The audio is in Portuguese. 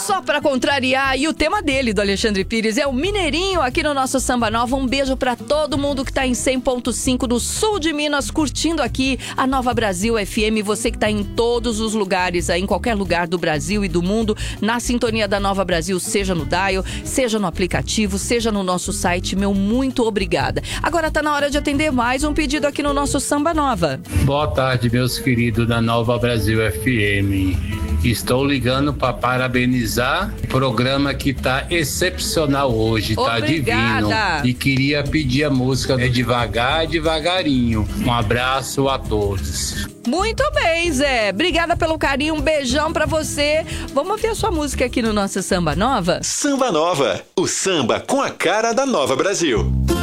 Só pra contrariar, e o tema dele, do Alexandre Pires, é o Mineirinho aqui no nosso Samba Nova. Um beijo pra todo mundo que tá em 100.5 no sul de Minas, curtindo aqui a Nova Brasil FM. Você que tá em todos os lugares, aí, em qualquer lugar do Brasil e do mundo, na sintonia da Nova Brasil, seja no dial, seja no aplicativo, seja no nosso site, meu muito obrigada. Agora tá na hora de atender mais um pedido aqui no nosso Samba Nova. Boa tarde, meus queridos da Nova Brasil FM. Estou ligando para parabenizar o programa que tá excepcional hoje, tá divino. E queria pedir a música Devagar, Devagarinho. Um abraço a todos. Muito bem, Zé. Obrigada pelo carinho, um beijão pra você. Vamos ouvir a sua música aqui no nosso Samba Nova? Samba Nova, o samba com a cara da Nova Brasil.